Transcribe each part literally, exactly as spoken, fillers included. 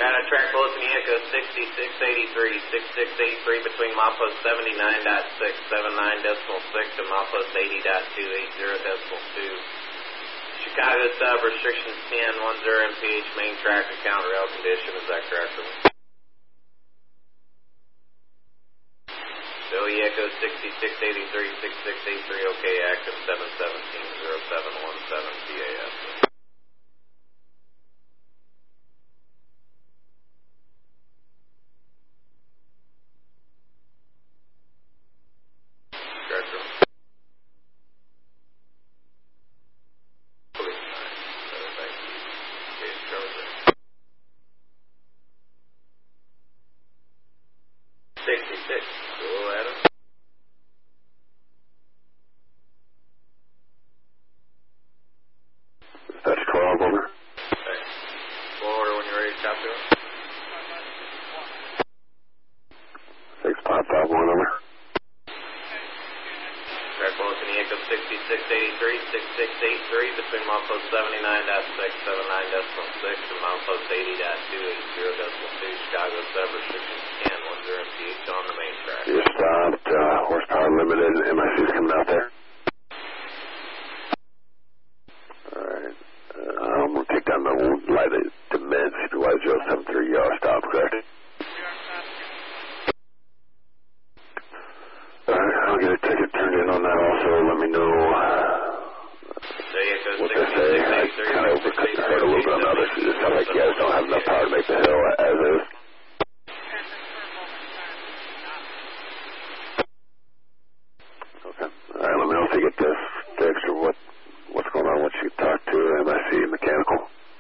Radar track bulletin Echo sixty-six eighty-three, sixty-six eighty-three between milepost seventy-nine point six seven nine decimal six and milepost eighty point two eight zero decimal two. Chicago sub restrictions ten one zero M P H main track account rail condition. Is that correct? Billy Echo sixty-six eighty-three, sixty-six eighty-three, OK, active seven seventeen zero seven one seven P A S. sixty-six, go Adam. That's twelve, over. Okay. Full order when you're ready to copy it. six five five one, over. Track bulletin Echo sixty-six eighty-three, sixty-six eighty-three between milepost seventy-nine point six seven nine decimal six and milepost eighty point two eight zero decimal two. Chicago sub restrictions ten one zero M P H on the main track. You stopped, uh, horsepower limited, M I C's coming out there. Alright, uh, I'm going to take down the light to mid, C P Y zero seven three, y'all stop, correct? Alright, I'll get a ticket turned in on that also, let me know what they say. I kind of overcut your head a little bit on the other, it sounds like you guys don't have enough power to make the hill as is. Alright, let me know if you get this fixed or what, what's going on once you talk to M I C Mechanical.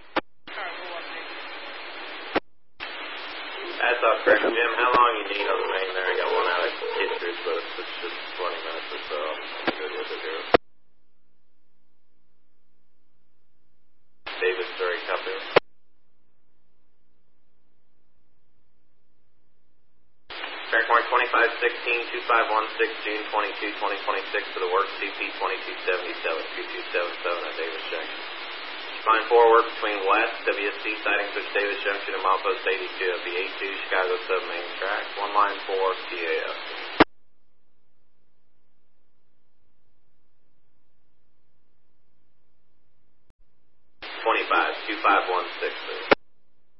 That's all correct, Jim. How long you need on the main there? I got one out of history, so it's just twenty minutes or so. I'm good with it here. David, sorry, copy. Track mark twenty-five sixteen, two five one six, June twenty-second, twenty twenty-six for the work C P twenty-two seventy-seven, two two seven seven at Davis Junction. Line four work between west, W S C siding switch Davis Junction and milepost eighty-two of the A two Chicago sub main track. One line four, T A